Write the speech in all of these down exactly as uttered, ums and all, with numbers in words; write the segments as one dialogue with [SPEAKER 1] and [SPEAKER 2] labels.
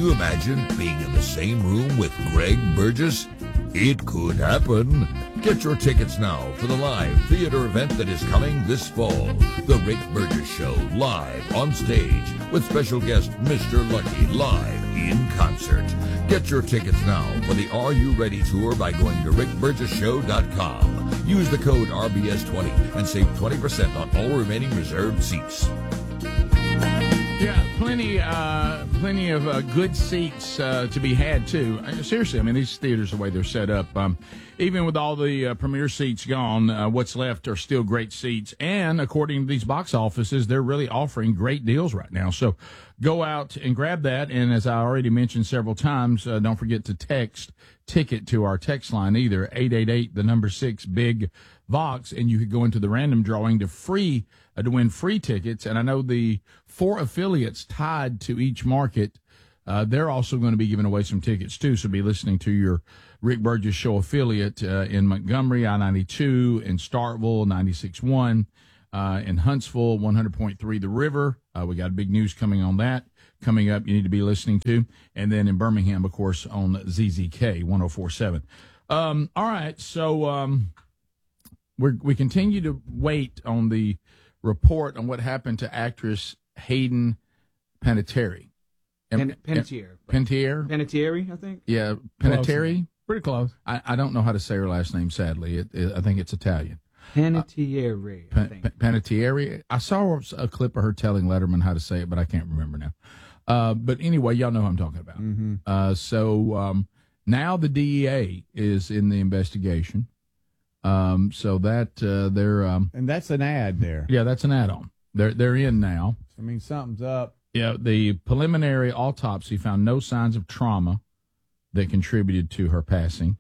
[SPEAKER 1] you imagine being in the same room with Greg Burgess? It could happen. Get your tickets now for the live theater event that is coming this fall. The Rick Burgess Show, live on stage with special guest Mister Lucky, live in concert. Get your tickets now for the Are You Ready tour by going to rick burgess show dot com. Use the code R B S twenty and save twenty percent on all remaining reserved seats.
[SPEAKER 2] Yeah, plenty, uh, plenty of uh, good seats uh, to be had too. Uh, seriously, I mean these theaters, the way they're set up, um, even with all the uh, premier seats gone, uh, what's left are still great seats. And according to these box offices, they're really offering great deals right now. So go out and grab that. And as I already mentioned several times, uh, don't forget to text ticket to our text line either eight eight eight the number six big Vox, and you could go into the random drawing to free uh, to win free tickets. And I know the four affiliates tied to each market, uh, they're also going to be giving away some tickets too. So be listening to your Rick Burgess Show affiliate uh, in Montgomery, I ninety-two, in Starkville, ninety-six point one, uh, in Huntsville, one hundred point three The River. Uh, we got big news coming on that. Coming up, you need to be listening to. And then in Birmingham, of course, on Z Z K one oh four point seven. Um, all right, so um, we're, we continue to wait on the report on what happened to actress Hayden Panettiere.
[SPEAKER 3] Pen- Panettiere.
[SPEAKER 2] Panettiere?
[SPEAKER 3] Panettiere, I think.
[SPEAKER 2] Yeah, Panettiere.
[SPEAKER 4] Pretty close.
[SPEAKER 2] I, I don't know how to say her last name, sadly. It, it, I think it's Italian.
[SPEAKER 3] Panettiere,
[SPEAKER 2] uh,
[SPEAKER 3] I think.
[SPEAKER 2] Pan, Panettiere. I saw a clip of her telling Letterman how to say it, but I can't remember now. Uh, but anyway, y'all know who I'm talking about.
[SPEAKER 4] Mm-hmm.
[SPEAKER 2] Uh, so um, now the D E A is in the investigation. Um, so that uh, they're um,
[SPEAKER 4] and that's an ad there.
[SPEAKER 2] Yeah, that's an add-on. They're they're in now.
[SPEAKER 4] I mean, something's up.
[SPEAKER 2] Yeah, the preliminary autopsy found no signs of trauma that contributed to her passing.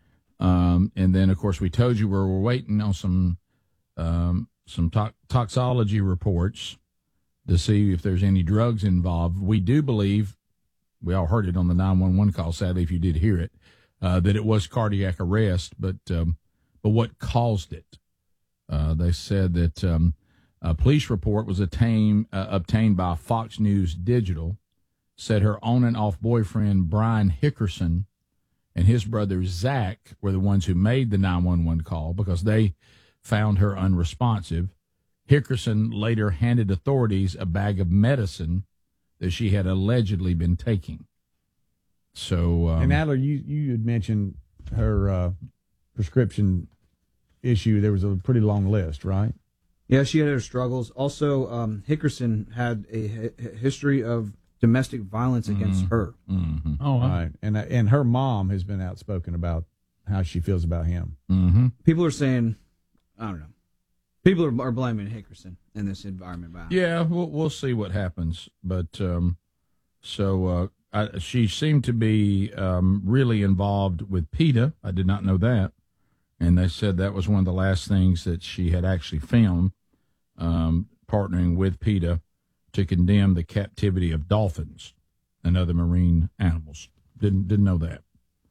[SPEAKER 2] Um, and then, of course, we told you we're, we're waiting on some um, some to- toxology reports to see if there's any drugs involved. We do believe, we all heard it on the nine one one call, sadly, if you did hear it, uh, that it was cardiac arrest, but um, but what caused it? Uh, they said that um, a police report was attained, uh, obtained by Fox News Digital, said her on and off boyfriend, Brian Hickerson, and his brother, Zach, were the ones who made the nine one one call because they found her unresponsive. Hickerson later handed authorities a bag of medicine that she had allegedly been taking. So, um,
[SPEAKER 4] and Adler, you, you had mentioned her uh, prescription issue. There was a pretty long list, right?
[SPEAKER 3] Yeah, she had her struggles. Also, um, Hickerson had a h- history of domestic violence against
[SPEAKER 2] mm-hmm. her.
[SPEAKER 4] Mm-hmm. Oh, wow. Right. And and her mom has been outspoken about how she feels about him.
[SPEAKER 2] Mm-hmm.
[SPEAKER 3] People are saying, I don't know. People are, are blaming Hickerson in this environment. By
[SPEAKER 2] yeah, we'll we'll see what happens. But um, so uh, I, she seemed to be um, really involved with PETA. I did not know that, and they said that was one of the last things that she had actually filmed, um, partnering with PETA to condemn the captivity of dolphins and other marine animals. Didn't didn't know that.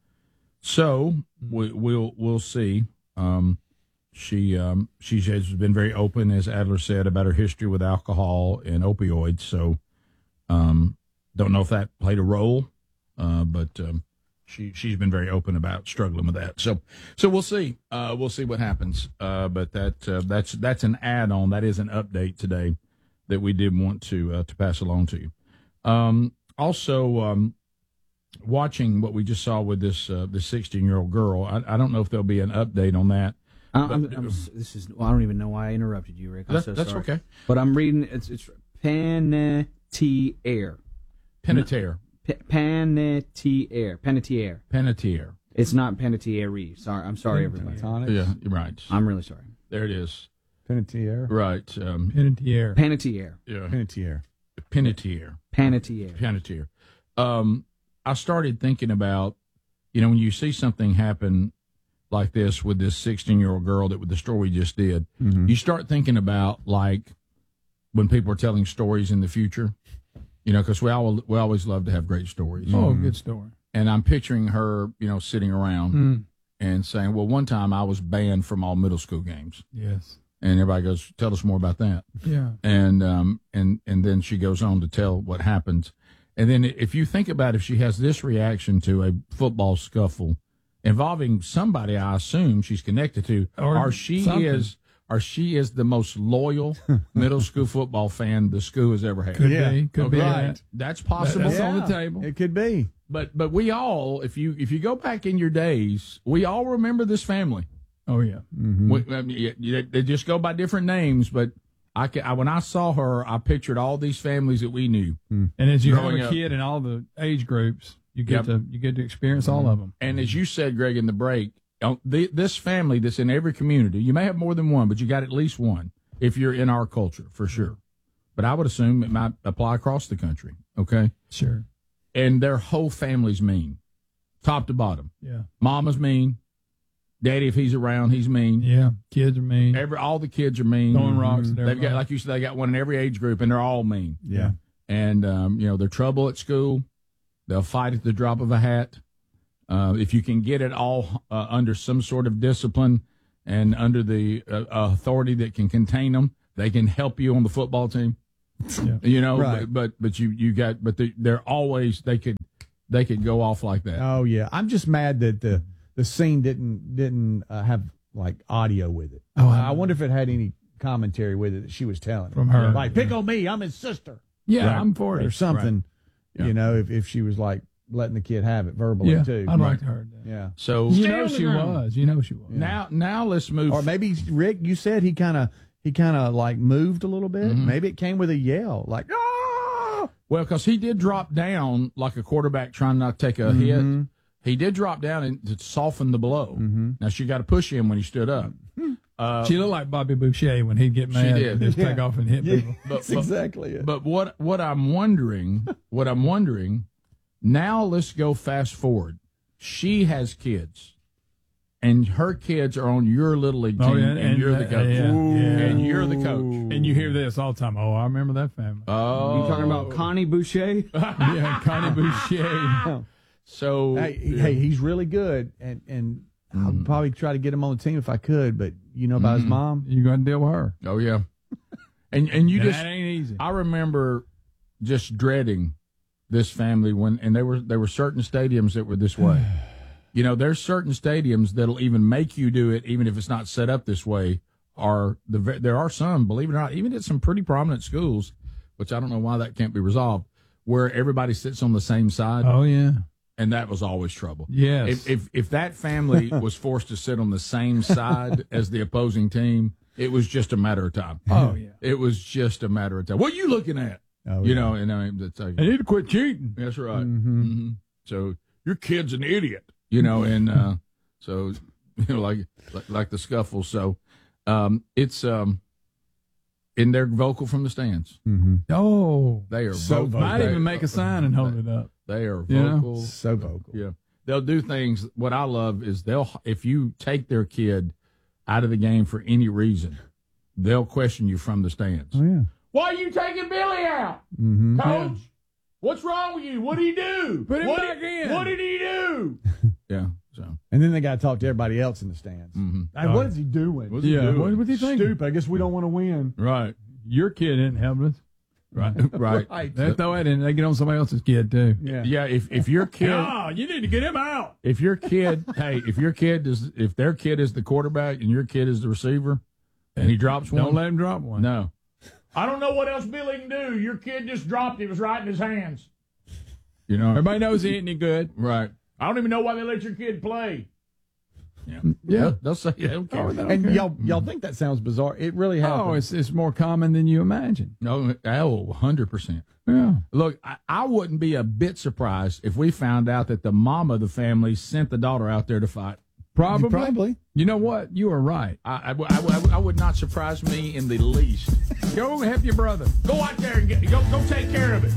[SPEAKER 2] So we, we'll we'll see. Um, she um, she has been very open, as Adler said, about her history with alcohol and opioids. So um, don't know if that played a role, uh, but um, she she's been very open about struggling with that. So so we'll see. Uh, we'll see what happens. Uh, but that uh, that's that's an add-on. That is an update today that we did want to uh, to pass along to you. Um, also, um, watching what we just saw with this uh, this sixteen-year-old girl, I, I don't know if there'll be an update on that.
[SPEAKER 3] I'm, I'm, I'm, this is well, I don't even know why I interrupted you, Rick. I'm
[SPEAKER 2] that,
[SPEAKER 3] so
[SPEAKER 2] that's
[SPEAKER 3] sorry.
[SPEAKER 2] okay.
[SPEAKER 3] But I'm reading. It's it's Panettiere.
[SPEAKER 2] Panettiere.
[SPEAKER 3] P- Panettiere. Panettiere.
[SPEAKER 2] Panettiere.
[SPEAKER 3] It's not Panettiere. Sorry, I'm sorry, everybody.
[SPEAKER 2] Yeah, you're right.
[SPEAKER 3] I'm really sorry.
[SPEAKER 2] There it is.
[SPEAKER 4] Panettiere.
[SPEAKER 2] Right. Um,
[SPEAKER 4] Panettiere.
[SPEAKER 3] Panettiere.
[SPEAKER 2] Yeah.
[SPEAKER 4] Panettiere.
[SPEAKER 2] Panettiere.
[SPEAKER 3] Panettiere.
[SPEAKER 2] Panettiere. Um, I started thinking about, you know, when you see something happen like this with this sixteen-year-old girl that with the story we just did,
[SPEAKER 4] mm-hmm.
[SPEAKER 2] you start thinking about, like, when people are telling stories in the future, you know, because we, all, we always love to have great stories.
[SPEAKER 4] Oh,
[SPEAKER 2] mm-hmm.
[SPEAKER 4] good story.
[SPEAKER 2] And I'm picturing her, you know, sitting around
[SPEAKER 4] mm.
[SPEAKER 2] and saying, well, one time I was banned from all middle school games.
[SPEAKER 4] Yes.
[SPEAKER 2] And everybody goes, tell us more about that.
[SPEAKER 4] Yeah.
[SPEAKER 2] And um and and then she goes on to tell what happened. And then if you think about if she has this reaction to a football scuffle involving somebody, I assume she's connected to,
[SPEAKER 5] Or
[SPEAKER 2] or she
[SPEAKER 5] something.
[SPEAKER 2] is, or she is the most loyal middle school football fan the school has ever had.
[SPEAKER 5] Could
[SPEAKER 4] Yeah.
[SPEAKER 5] be. Could be.
[SPEAKER 2] Okay,
[SPEAKER 5] that.
[SPEAKER 2] that's possible.
[SPEAKER 5] That's on the table.
[SPEAKER 4] It could be.
[SPEAKER 2] But but we all, if you if you go back in your days, we all remember this family.
[SPEAKER 5] Oh, yeah.
[SPEAKER 4] Mm-hmm.
[SPEAKER 2] We, I mean, you- you- they just go by different names, but I, can, I when I saw her, I pictured all these families that we knew.
[SPEAKER 5] And as you have
[SPEAKER 2] Growing
[SPEAKER 5] a
[SPEAKER 2] up.
[SPEAKER 5] kid in all the age groups, you get
[SPEAKER 2] Yep.
[SPEAKER 5] to you get to experience all of them.
[SPEAKER 2] And as you said, Greg, in the break, uh, the, this family that's in every community, you may have more than one, but you got at least one if you're in our culture, for sure. But I would assume it might apply across the country, okay?
[SPEAKER 5] Sure.
[SPEAKER 2] And their whole family's mean, top to bottom.
[SPEAKER 5] Yeah.
[SPEAKER 2] Mama's mean. Daddy, if he's around, he's mean.
[SPEAKER 5] Yeah. Kids are mean.
[SPEAKER 2] Every all the kids are mean.
[SPEAKER 5] Throwing rocks at
[SPEAKER 2] They've
[SPEAKER 5] everybody.
[SPEAKER 2] got, like you said, they got one in every age group, and they're all mean.
[SPEAKER 4] Yeah.
[SPEAKER 2] And um, you know, they're trouble at school. They'll fight at the drop of a hat. Uh, if you can get it all uh, under some sort of discipline and under the uh, authority that can contain them, they can help you on the football team.
[SPEAKER 5] Yeah.
[SPEAKER 2] You know,
[SPEAKER 4] Right.
[SPEAKER 2] but, but but you you got but they, they're always they could they could go off like that.
[SPEAKER 4] Oh yeah. I'm just mad that the the scene didn't didn't uh, have like audio with it.
[SPEAKER 5] Oh,
[SPEAKER 4] I wonder if it had any commentary with it that she was telling
[SPEAKER 5] From
[SPEAKER 4] him.
[SPEAKER 5] her.
[SPEAKER 4] Like, pick on me, I'm his sister,
[SPEAKER 5] Yeah,
[SPEAKER 2] Right.
[SPEAKER 5] I'm for
[SPEAKER 4] or
[SPEAKER 5] it.
[SPEAKER 4] something.
[SPEAKER 2] Yeah.
[SPEAKER 4] You know, if if she was like letting the kid have it verbally
[SPEAKER 5] Yeah,
[SPEAKER 4] too.
[SPEAKER 5] I'd like to heard that.
[SPEAKER 4] Yeah.
[SPEAKER 2] So
[SPEAKER 5] You
[SPEAKER 2] Stay
[SPEAKER 5] know
[SPEAKER 2] on the
[SPEAKER 5] she
[SPEAKER 2] ground.
[SPEAKER 5] was. You know she was.
[SPEAKER 2] now now let's move.
[SPEAKER 4] Or maybe Rick, you said he kind of he kind of like moved a little bit.
[SPEAKER 2] Mhm.
[SPEAKER 4] Maybe it came with a yell, like ah.
[SPEAKER 2] Well, because he did drop down like a quarterback trying not to take a
[SPEAKER 4] Mhm.
[SPEAKER 2] hit. He did drop down and to soften the blow.
[SPEAKER 4] Mm-hmm.
[SPEAKER 2] Now she got to push him when he stood up. Uh,
[SPEAKER 5] She looked like Bobby Boucher when he'd get mad
[SPEAKER 2] did.
[SPEAKER 5] and just take
[SPEAKER 4] Yeah.
[SPEAKER 5] off and hit
[SPEAKER 4] Yeah.
[SPEAKER 5] people.
[SPEAKER 2] but,
[SPEAKER 4] That's
[SPEAKER 2] but,
[SPEAKER 4] exactly it.
[SPEAKER 2] but what what I'm wondering, what I'm wondering, now let's go fast forward. She has kids, and her kids are on your little league team,
[SPEAKER 5] Oh, yeah,
[SPEAKER 2] and,
[SPEAKER 5] and
[SPEAKER 2] you're the
[SPEAKER 5] that-
[SPEAKER 2] coach,
[SPEAKER 5] yeah, yeah.
[SPEAKER 2] and you're the coach.
[SPEAKER 5] And you hear this all the time. Oh, I remember that family.
[SPEAKER 2] Oh,
[SPEAKER 3] You talking about Connie Boucher?
[SPEAKER 5] yeah, Connie Boucher.
[SPEAKER 2] So
[SPEAKER 4] Hey, he- hey, he's really good, and and I'd probably try to get him on the team if I could. But you know about his mom.
[SPEAKER 5] You got to deal with her.
[SPEAKER 2] oh yeah, and and you
[SPEAKER 5] And
[SPEAKER 2] just
[SPEAKER 5] that ain't easy.
[SPEAKER 2] I remember just dreading this family when, and there were there were certain stadiums that were this way. You know, there's certain stadiums that'll even make you do it, even if it's not set up this way. Are the ve- there are some, believe it or not, even at some pretty prominent schools, which I don't know why that can't be resolved, where everybody sits on the same side,
[SPEAKER 5] Oh yeah.
[SPEAKER 2] and that was always trouble.
[SPEAKER 5] Yes.
[SPEAKER 2] If if if that family was forced to sit on the same side as the opposing team, it was just a matter of time.
[SPEAKER 5] oh yeah.
[SPEAKER 2] It was just a matter of time. What are you looking at?
[SPEAKER 4] Oh,
[SPEAKER 2] You
[SPEAKER 4] yeah.
[SPEAKER 2] know, and I mean, that's like,
[SPEAKER 5] They need to quit cheating.
[SPEAKER 2] that's right.
[SPEAKER 4] Mhm.
[SPEAKER 2] hmm So your kid's an idiot, you know, and uh, so you know, like, like like the scuffle. So um, it's um, and they're vocal from the stands.
[SPEAKER 4] Mhm.
[SPEAKER 5] Oh.
[SPEAKER 2] They are
[SPEAKER 4] So
[SPEAKER 2] vocal.
[SPEAKER 5] Might
[SPEAKER 2] They-
[SPEAKER 5] even make a sign and hold it up.
[SPEAKER 2] They are
[SPEAKER 5] You know?
[SPEAKER 2] vocal.
[SPEAKER 4] So vocal.
[SPEAKER 2] Yeah, they'll do things. What I love is they'll if you take their kid out of the game for any reason, they'll question you from the stands.
[SPEAKER 4] Oh yeah.
[SPEAKER 2] Why are you taking Billy out?
[SPEAKER 4] Mm-hmm.
[SPEAKER 2] Coach, what's wrong with you? What did he do?
[SPEAKER 5] Put him
[SPEAKER 2] what
[SPEAKER 5] back
[SPEAKER 2] did,
[SPEAKER 5] in.
[SPEAKER 2] What did he do? yeah. So.
[SPEAKER 4] And then they got to talk to everybody else in the stands.
[SPEAKER 2] Mm-hmm.
[SPEAKER 4] Hey, what is he doing?
[SPEAKER 2] What's he
[SPEAKER 5] Yeah.
[SPEAKER 2] doing?
[SPEAKER 5] What, what do you think?
[SPEAKER 4] Stupid. I guess we don't want to win.
[SPEAKER 2] Right.
[SPEAKER 5] Your kid isn't helping us.
[SPEAKER 2] Right. Right.
[SPEAKER 4] Right.
[SPEAKER 5] They throw it in. They get on somebody else's kid too.
[SPEAKER 4] Yeah.
[SPEAKER 2] Yeah. If if your kid,
[SPEAKER 5] Oh, you need to get him out.
[SPEAKER 2] if your kid, hey, if your kid is, if their kid is the quarterback and your kid is the receiver, and he drops one,
[SPEAKER 5] Don't let him drop one.
[SPEAKER 2] no. I don't know what else Billy can do. Your kid just dropped it. It was right in his hands. You know.
[SPEAKER 5] Everybody knows he ain't any good.
[SPEAKER 2] Right. I don't even know why they let your kid play. Yeah.
[SPEAKER 5] Yeah.
[SPEAKER 2] They'll, they'll say they don't care.
[SPEAKER 5] Oh,
[SPEAKER 4] And y'all y'all think that sounds bizarre? It really happens.
[SPEAKER 5] Oh, it's it's more common than you imagine.
[SPEAKER 2] No, oh, one hundred percent.
[SPEAKER 5] Yeah.
[SPEAKER 2] Look, I, I wouldn't be a bit surprised if we found out that the mama of the family sent the daughter out there to fight.
[SPEAKER 5] Probably.
[SPEAKER 4] Probably.
[SPEAKER 5] You know what? You are right.
[SPEAKER 2] I, I, I, I- I would not surprise me in the least.
[SPEAKER 5] Go help your brother.
[SPEAKER 2] Go out there and get, go, go take care of it.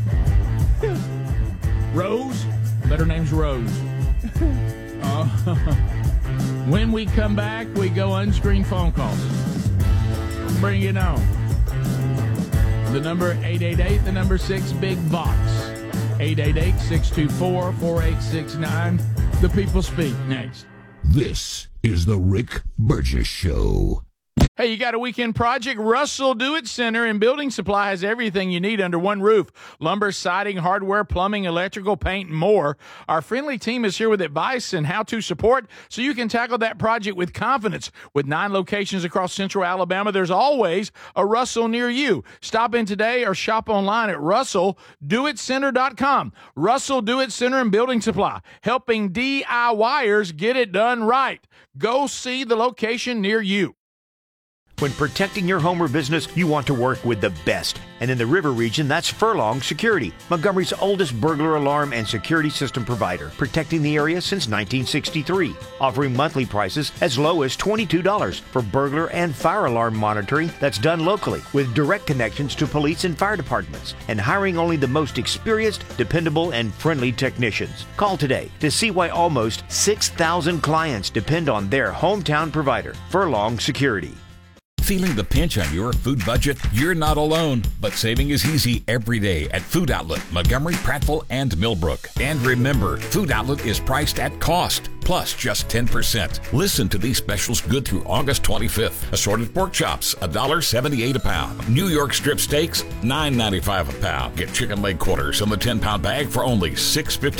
[SPEAKER 2] Rose, but her name's Rose. Uh, when we come back, we go unscreened phone calls. Bring it on. The number eight eight eight, the number six big box. eight eight eight, six two four, four eight six nine. The people speak next.
[SPEAKER 1] This is the Rick Burgess Show.
[SPEAKER 2] Hey, you got a weekend project? Russell Do-It Center and Building Supply has everything you need under one roof. Lumber, siding, hardware, plumbing, electrical, paint, and more. Our friendly team is here with advice and how-to support so you can tackle that project with confidence. With nine locations across central Alabama, there's always a Russell near you. Stop in today or shop online at russell do it center dot com. Russell Do-It Center and Building Supply, helping DIYers get it done right. Go see the location near you.
[SPEAKER 6] When protecting your home or business, you want to work with the best. And in the River region, that's Furlong Security, Montgomery's oldest burglar alarm and security system provider, protecting the area since nineteen sixty-three, offering monthly prices as low as twenty-two dollars for burglar and fire alarm monitoring that's done locally, with direct connections to police and fire departments, and hiring only the most experienced, dependable, and friendly technicians. Call today to see why almost six thousand clients depend on their hometown provider, Furlong Security.
[SPEAKER 7] Feeling the pinch on your food budget? You're not alone, but saving is easy every day at Food Outlet, Montgomery, Prattville, and Millbrook. And remember, Food Outlet is priced at cost, plus just ten percent. Listen to these specials good through August twenty-fifth. Assorted pork chops, one dollar seventy-eight a pound. New York strip steaks, nine ninety-five a pound. Get chicken leg quarters in the ten pound bag for only six fifty.